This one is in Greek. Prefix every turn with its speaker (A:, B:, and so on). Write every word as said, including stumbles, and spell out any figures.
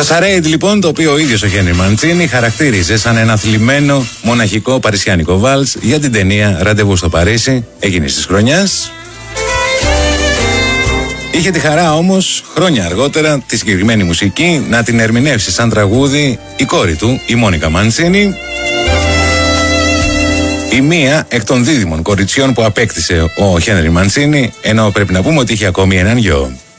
A: Το Σαρέιντ λοιπόν, το οποίο ο ίδιος ο Χένρι Μαντσίνι χαρακτήριζε σαν ένα θλιμμένο μοναχικό παρισιάνικο βάλς για την ταινία «Ραντεβού στο Παρίσι», εκείνης της χρονιάς. Είχε τη χαρά όμως χρόνια αργότερα τη συγκεκριμένη μουσική να την ερμηνεύσει σαν τραγούδι η κόρη του, η Μόνικα Μαντσίνι, η μία εκ των δίδυμων κοριτσιών που απέκτησε ο Χένρι Μαντσίνι, ενώ πρέπει να πούμε ότι είχε ακόμη έναν γιο.